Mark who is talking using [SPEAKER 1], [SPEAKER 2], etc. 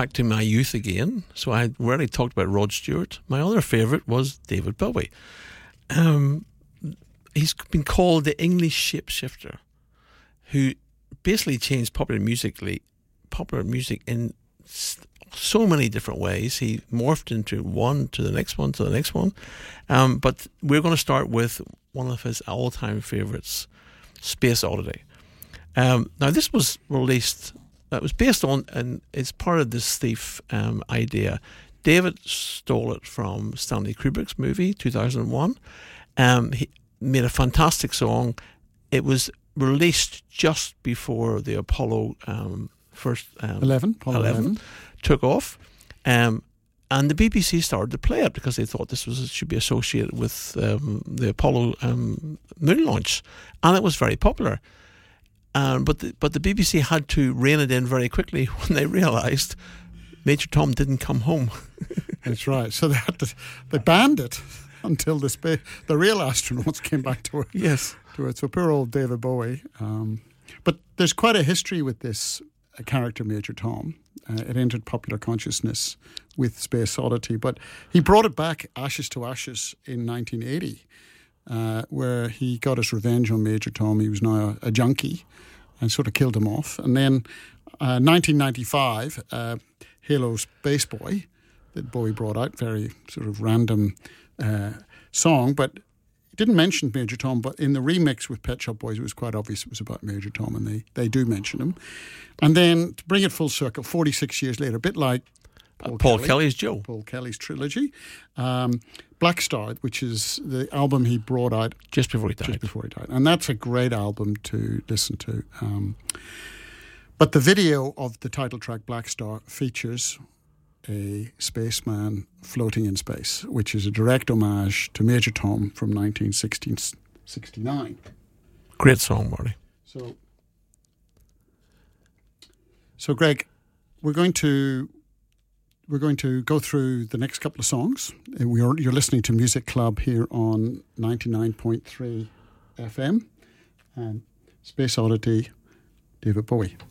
[SPEAKER 1] back to my youth again. So I already talked about Rod Stewart. My other favourite was David Bowie. He's been called the English shapeshifter, who basically changed popular music in so many different ways. He morphed into one to the next one to the next one. But we're going to start with one of his all-time favourites, Space Oddity. Now, this was released, it was based on, and it's part of this thief idea. David stole it from Stanley Kubrick's movie, 2001. He made a fantastic song. It was released just before the Apollo 11 took off. And the BBC started to play it because they thought should be associated with the Apollo moon launch, and it was very popular. But the BBC had to rein it in very quickly when they realised Major Tom didn't come home.
[SPEAKER 2] That's right. So they banned it until the real astronauts came back to it.
[SPEAKER 1] Yes.
[SPEAKER 2] To it. So poor old David Bowie. But there's quite a history with this character, Major Tom. It entered popular consciousness with Space Oddity, but he brought it back ashes to ashes in 1980, where he got his revenge on Major Tom. He was now a junkie and sort of killed him off. And then 1995, Halo Space Boy that Bowie brought out, very sort of random song, but he didn't mention Major Tom, but in the remix with Pet Shop Boys, it was quite obvious it was about Major Tom, and they do mention him. And then, to bring it full circle, 46 years later, a bit like
[SPEAKER 1] Paul Kelly's Joe.
[SPEAKER 2] Paul Kelly's trilogy. Black Star, which is the album he brought out
[SPEAKER 1] just before he died.
[SPEAKER 2] And that's a great album to listen to. But the video of the title track, Black Star, features a spaceman floating in space, which is a direct homage to Major Tom from 1969.
[SPEAKER 1] Great song, Marty.
[SPEAKER 2] So Greg, we're going to go through the next couple of songs. You're listening to Music Club here on 99.3 FM and Space Oddity, David Bowie.